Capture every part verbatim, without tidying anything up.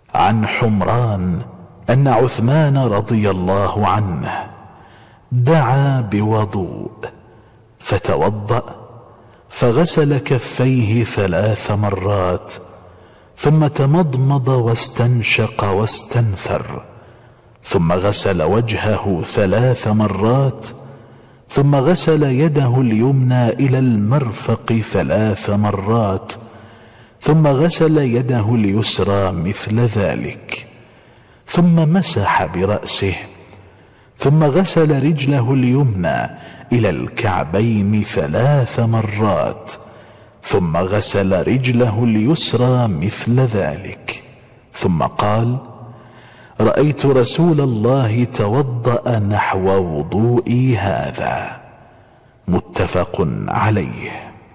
عن حمران أن عثمان رضي الله عنه دعا بوضوء فتوضأ فغسل كفيه ثلاث مرات، ثم تمضمض واستنشق واستنثر، ثم غسل وجهه ثلاث مرات، ثم غسل يده اليمنى إلى المرفق ثلاث مرات، ثم غسل يده اليسرى مثل ذلك، ثم مسح برأسه، ثم غسل رجله اليمنى إلى الكعبين ثلاث مرات، ثم غسل رجله اليسرى مثل ذلك، ثم قال: رأيت رسول الله توضأ نحو وضوئي هذا. متفق عليه.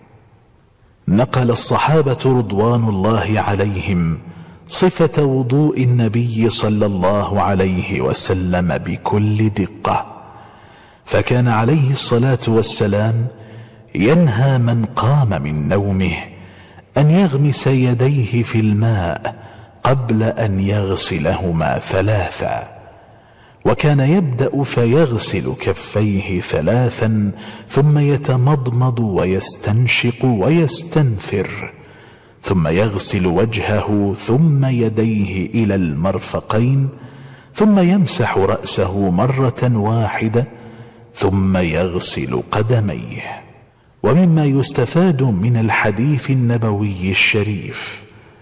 نقل الصحابة رضوان الله عليهم صفة وضوء النبي صلى الله عليه وسلم بكل دقة، فكان عليه الصلاة والسلام ينهى من قام من نومه أن يغمس يديه في الماء قبل أن يغسلهما ثلاثا، وكان يبدأ فيغسل كفيه ثلاثا، ثم يتمضمض ويستنشق ويستنثر، ثم يغسل وجهه ثم يديه إلى المرفقين، ثم يمسح رأسه مرة واحدة، ثم يغسل قدميه. ومما يستفاد من الحديث النبوي الشريف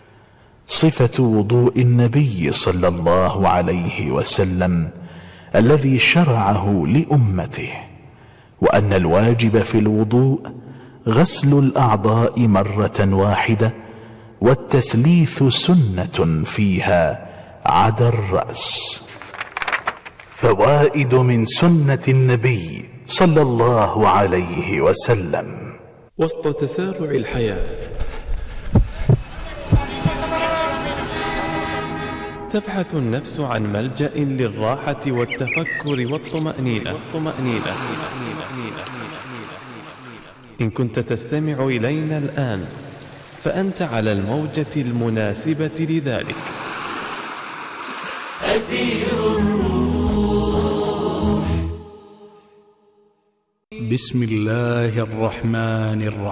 صفة وضوء النبي صلى الله عليه وسلم الذي شرعه لأمته، وأن الواجب في الوضوء غسل الأعضاء مرة واحدة، والتثليث سنة فيها عدا الرأس. فوائد من سنة النبي صلى الله عليه وسلم. وسط تسارع الحياة تبحث النفس عن ملجأ للراحة والتفكر والطمأنينة. إن كنت تستمع إلينا الآن فأنت على الموجة المناسبة لذلك. أثير الروح. بسم الله الرحمن الرحيم.